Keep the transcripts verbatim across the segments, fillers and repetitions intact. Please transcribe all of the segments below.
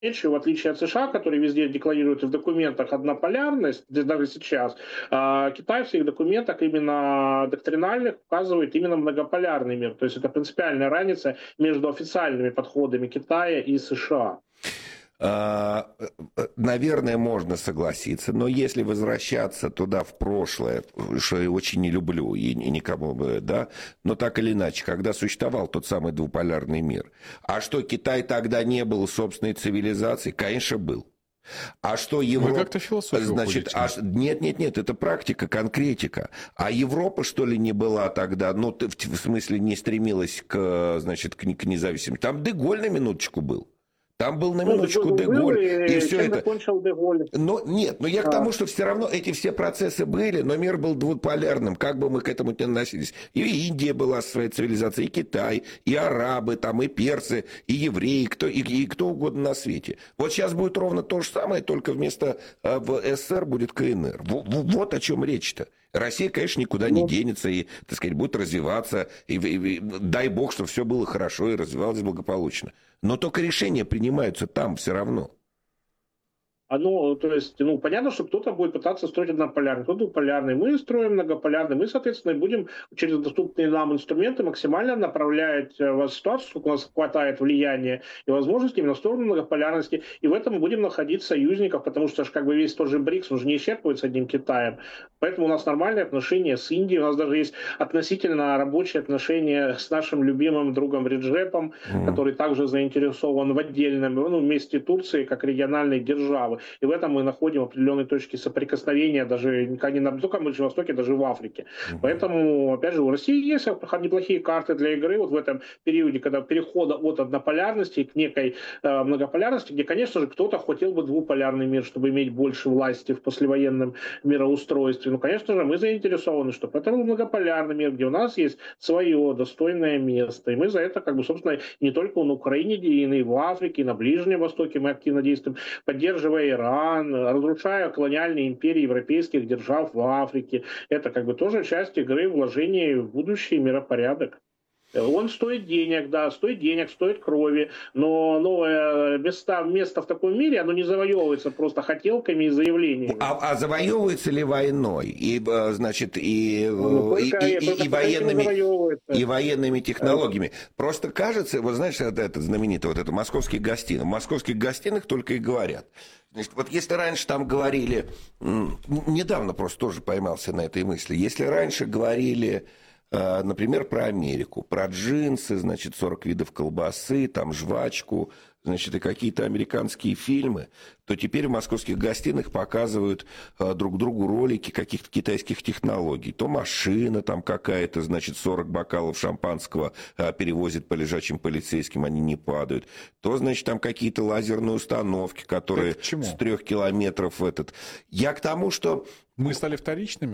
меньше, в отличие от США, которые везде декларируют в документах однополярность, даже сейчас, а Китай в своих документах именно доктринальных указывает именно многополярный мир. То есть это принципиальная разница между официальными подходами Китая и США. Наверное, можно согласиться, но если возвращаться туда в прошлое, что я очень не люблю и никому бы, да, но так или иначе, когда существовал тот самый двуполярный мир, а что Китай тогда не был собственной цивилизацией? Конечно, был. А что Европа... Вы как-то философию Значит, а... Нет, нет, нет, это практика, конкретика. А Европа, что ли, не была тогда? Ну, в, в смысле, не стремилась к, значит, к, к независимости. Там Де-Голь на минуточку был. Там был на минуточку ну, Де-Голь, и, и все это. Закончил Де-Голь. Но нет, но я а. к тому, что все равно эти все процессы были, но мир был двуполярным, как бы мы к этому ни относились. И Индия была своей цивилизацией, и Китай, и арабы, там, и персы, и евреи, кто, и, и кто угодно на свете. Вот сейчас будет ровно то же самое, только вместо э, в СССР будет КНР. Вот, вот о чем речь-то. Россия, конечно, никуда не денется и, так сказать, будет развиваться. И, и, и, дай бог, чтобы все было хорошо и развивалось благополучно. Но только решения принимаются там все равно. Оно, то есть, ну, понятно, что кто-то будет пытаться строить однополярный, кто-то двуполярный. Мы строим многополярный. Мы, соответственно, будем через доступные нам инструменты максимально направлять вас в ситуацию, сколько у нас хватает влияния и возможностей именно в сторону многополярности. И в этом мы будем находить союзников, потому что как бы весь тот же БРИКС, он же не исчерпывается одним Китаем. Поэтому у нас нормальные отношения с Индией. У нас даже есть относительно рабочие отношения с нашим любимым другом Реджепом, mm. который также заинтересован в отдельном, ну, вместе Турции, как региональной державы. И в этом мы находим определенные точки соприкосновения, даже не только на Ближнем Востоке, даже в Африке. Mm-hmm. Поэтому, опять же, у России есть неплохие карты для игры вот в этом периоде, когда перехода от однополярности к некой э, многополярности, где, конечно же, кто-то хотел бы двуполярный мир, чтобы иметь больше власти в послевоенном мироустройстве. Ну, конечно же, мы заинтересованы, чтобы это был многополярный мир, где у нас есть свое достойное место. И мы за это, как бы, собственно, не только на Украине, и в Африке, и на Ближнем Востоке мы активно действуем, поддерживая Иран, разрушая колониальные империи европейских держав в Африке. Это как бы тоже часть игры вложений в будущий миропорядок. Он стоит денег, да, стоит денег, стоит крови, но новое место, место в таком мире, оно не завоевывается просто хотелками и заявлениями. А, а завоевывается ли войной? И, значит, и, ну, и, и, и, и, военными, и военными технологиями. Просто кажется, вот знаешь, это, это знаменитое, вот это московских гостиных. В московских гостиных только и говорят. Значит, вот если раньше там говорили, недавно просто тоже поймался на этой мысли, если раньше говорили... Например, про Америку, про джинсы, значит, сорок видов колбасы, там, жвачку, значит, и какие-то американские фильмы, то теперь в московских гостиных показывают а, друг другу ролики каких-то китайских технологий. То машина там какая-то, значит, сорок бокалов шампанского а, перевозит по лежачим полицейским, они не падают. То, значит, там какие-то лазерные установки, которые с трех километров этот. Я к тому, что... Мы стали вторичными?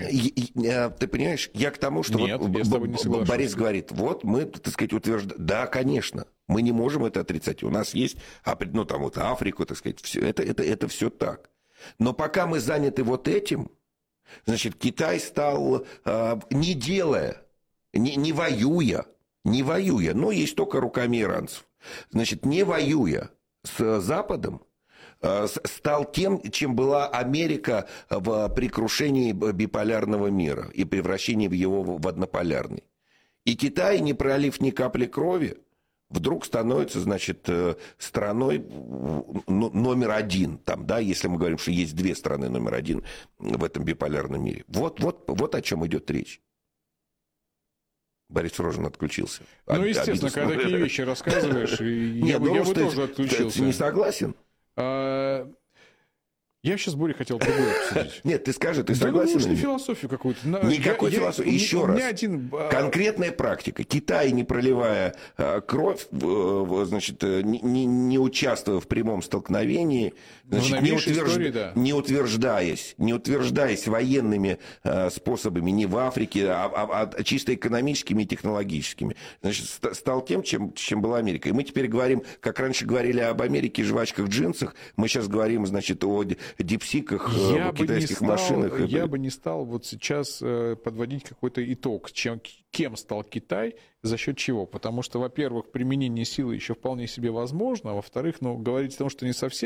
Ты понимаешь, я к тому, что Нет, вот я с тобой не соглашусь. Борис говорит, вот мы, так сказать, утверждаем... Да, конечно, мы не можем это отрицать. У нас есть, ну, там вот Африку, так сказать, все, это, это, это все так. Но пока мы заняты вот этим, значит, Китай стал, не делая, не, не воюя, не воюя, но есть только руками иранцев, значит, не воюя с Западом, стал тем, чем была Америка в, при крушении биполярного мира и превращении в его в однополярный. И Китай, не пролив ни капли крови, вдруг становится, значит, страной номер один. Там, да, если мы говорим, что есть две страны номер один в этом биполярном мире. Вот, вот, вот о чем идет речь. Борис Рожин отключился. Ну, естественно, когда такие вещи рассказываешь, я бы тоже отключился. Ты не согласен? Я сейчас с Борей хотел другое обсудить. Нет, ты скажи, ты да согласен? Ну, философию какую-то. Никакой я, философии. Еще раз. Один... Конкретная практика. Китай, не проливая кровь, значит, не, не участвуя в прямом столкновении, значит, не, утвержд... истории, да. не утверждаясь, не утверждаясь военными способами не в Африке, а, а, а чисто экономическими и технологическими, значит, стал тем, чем, чем была Америка. И мы теперь говорим, как раньше говорили об Америке, жвачках, джинсах, мы сейчас говорим, значит, о дипсиках, я китайских стал, машинах. Я это... бы не стал вот сейчас подводить какой-то итог, чем, кем стал Китай, за счет чего. Потому что, во-первых, применение силы еще вполне себе возможно, а во-вторых, ну, говорить о том, что не совсем